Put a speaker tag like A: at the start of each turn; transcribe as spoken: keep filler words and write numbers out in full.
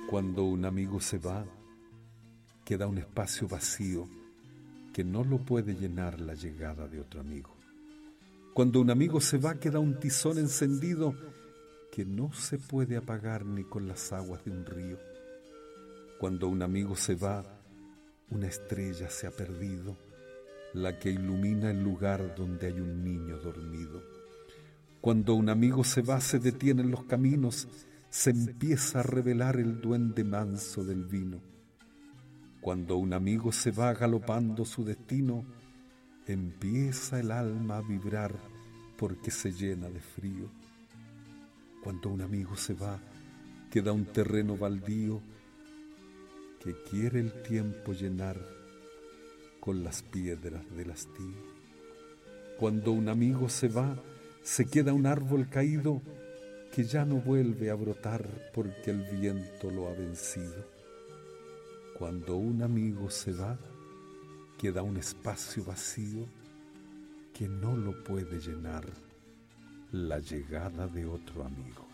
A: Cuando un amigo se va, queda un espacio vacío que no lo puede llenar la llegada de otro amigo. Cuando un amigo se va, queda un tizón encendido que no se puede apagar ni con las aguas de un río. Cuando un amigo se va, una estrella se ha perdido, la que ilumina el lugar donde hay un niño dormido. Cuando un amigo se va, se detienen los caminos, se empieza a revelar el duende manso del vino. Cuando un amigo se va galopando su destino, empieza el alma a vibrar porque se llena de frío. Cuando un amigo se va, queda un terreno baldío que quiere el tiempo llenar con las piedras del hastío. Cuando un amigo se va, se queda un árbol caído que ya no vuelve a brotar porque el viento lo ha vencido. Cuando un amigo se va, queda un espacio vacío que no lo puede llenar la llegada de otro amigo.